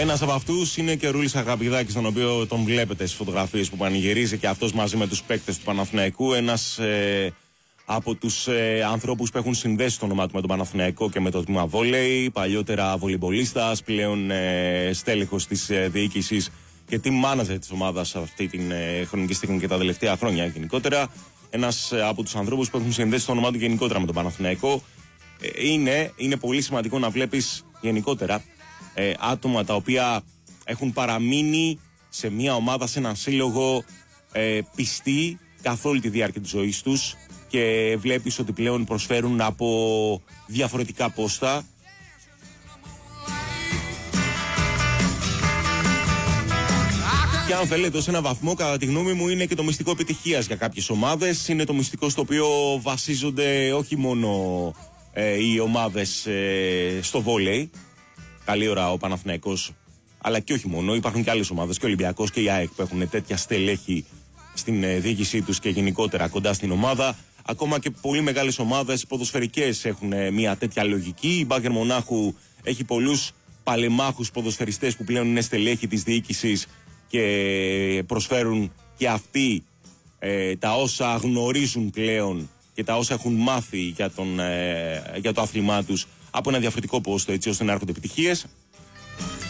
Ένας από αυτούς είναι και ο Ρούλης Αγαπηδάκης, τον οποίο τον βλέπετε στις φωτογραφίες που πανηγυρίζει και αυτός μαζί με τους παίκτες του Παναθηναϊκού. Ένας από τους ανθρώπους που έχουν συνδέσει το όνομά του με τον Παναθηναϊκό και με το τμήμα βόλεϊ. Παλιότερα βολεϊμπολίστας, πλέον στέλεχος της διοίκησης και team manager της ομάδας αυτή την χρονική στιγμή και τα τελευταία χρόνια γενικότερα. Ένας από τους ανθρώπους που έχουν συνδέσει το όνομά του γενικότερα με τον Παναθηναϊκό. Είναι πολύ σημαντικό να βλέπεις γενικότερα άτομα τα οποία έχουν παραμείνει σε μια ομάδα, σε έναν σύλλογο πιστοί καθ' όλη τη διάρκεια της ζωής τους και βλέπεις ότι πλέον προσφέρουν από διαφορετικά πόστα. Και αν θέλετε, σε ένα βαθμό, κατά τη γνώμη μου, είναι και το μυστικό επιτυχίας για κάποιες ομάδες. Είναι το μυστικό στο οποίο βασίζονται όχι μόνο οι ομάδες στο βόλεϊ. Καλή ώρα ο Παναθηναϊκός, αλλά και όχι μόνο. Υπάρχουν και άλλες ομάδες, και ο Ολυμπιακός και η ΑΕΚ, που έχουν τέτοια στελέχη στην διοίκησή τους και γενικότερα κοντά στην ομάδα. Ακόμα και πολύ μεγάλες ομάδες ποδοσφαιρικές έχουν μια τέτοια λογική. Η Μπάγερν Μονάχου έχει πολλούς παλεμάχους ποδοσφαιριστές που πλέον είναι στελέχη της διοίκησης και προσφέρουν και αυτοί τα όσα γνωρίζουν πλέον και τα όσα έχουν μάθει για το άθλημά τους από ένα διαφορετικό πόστο, έτσι ώστε να έρχονται επιτυχίες.